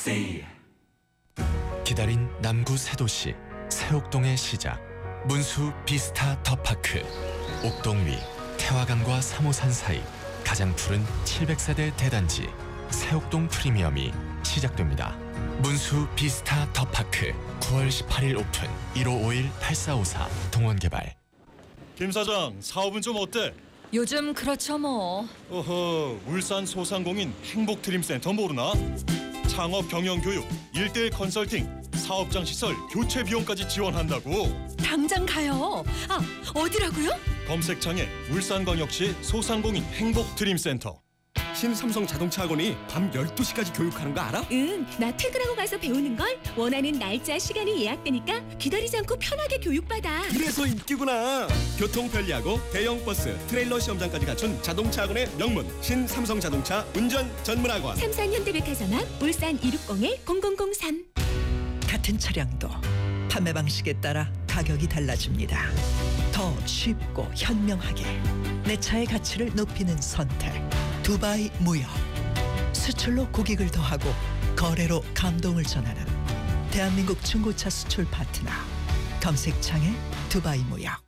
기다린 남구 새도시 새옥동의 시작, 문수 비스타 더파크. 옥동 위 태화강과 3호산 사이 가장 푸른 700세대 대단지 새옥동 프리미엄이 시작됩니다. 문수 비스타 더파크 9월 18일 오픈. 1551-8454 동원개발. 김 사장, 사업은 좀 어때? 요즘 그렇죠 뭐. 어허, 울산 소상공인 행복드림센터 모르나? 창업 경영 교육, 1:1 컨설팅, 사업장 시설 교체 비용까지 지원한다고. 당장 가요. 아, 어디라고요? 검색창에 울산광역시 소상공인 행복드림센터. 신삼성 자동차 학원이 밤 12시까지 교육하는 거 알아? 응, 나 퇴근하고 가서 배우는걸. 원하는 날짜, 시간이 예약되니까 기다리지 않고 편하게 교육받아. 그래서 인기구나. 교통 편리하고 대형 버스, 트레일러 시험장까지 갖춘 자동차 학원의 명문 신삼성 자동차 운전 전문 학원. 삼산 현대백화점 앞 울산 260-0003. 같은 차량도 판매 방식에 따라 가격이 달라집니다. 더 쉽고 현명하게 내 차의 가치를 높이는 선택, 두바이 무역. 수출로 고객을 더하고 거래로 감동을 전하는 대한민국 중고차 수출 파트너, 검색창에 두바이 무역.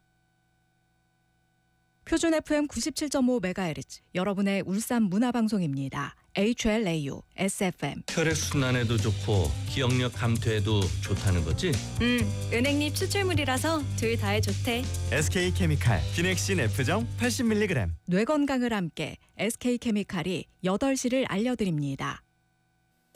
표준 FM 97.5MHz, 여러분의 울산 문화방송입니다. HLAU, SFM. 혈액 순환에도 좋고 기억력 감퇴에도 좋다는 거지? 은행잎 추출물이라서 둘 다에 좋대. SK케미칼 비넥신 F정 80mg. 뇌 건강을 함께 SK케미칼이 8시를 알려드립니다.